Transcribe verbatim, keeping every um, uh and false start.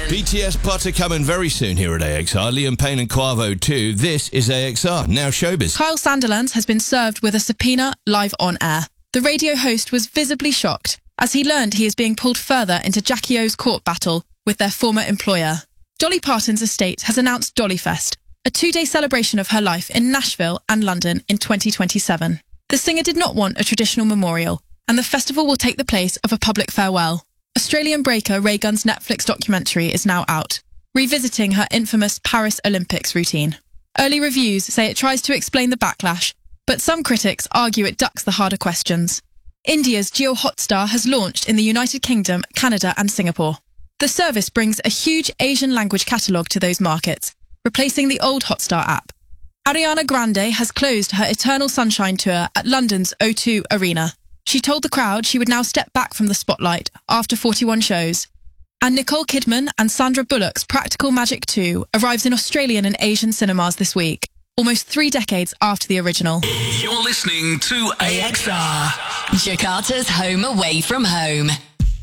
B T S Butter coming very soon here at A X R. Liam Payne and Quavo two. This is A X R. Now showbiz. Kyle Sandilands has been served with a subpoena live on air. The radio host was visibly shocked as he learned he is being pulled further into Jackie O's court battle with their former employer. Dolly Parton's estate has announced Dollyfest, a two-day celebration of her life in Nashville and London in twenty twenty-seven. The singer did not want a traditional memorial, and the festival will take the place of a public farewell. Australian breaker Ray Gunn's Netflix documentary is now out, revisiting her infamous Paris Olympics routine. Early reviews say it tries to explain the backlash, but some critics argue it ducks the harder questions. India's Jio Hotstar has launched in the United Kingdom, Canada and Singapore. The service brings a huge Asian language catalogue to those markets, replacing the old Hotstar app. Ariana Grande has closed her Eternal Sunshine tour at London's O two Arena. She told the crowd she would now step back from the spotlight after forty-one shows. And Nicole Kidman and Sandra Bullock's Practical Magic two arrives in Australian and Asian cinemas this week, almost three decades after the original. You're listening to A X R, Jakarta's home away from home.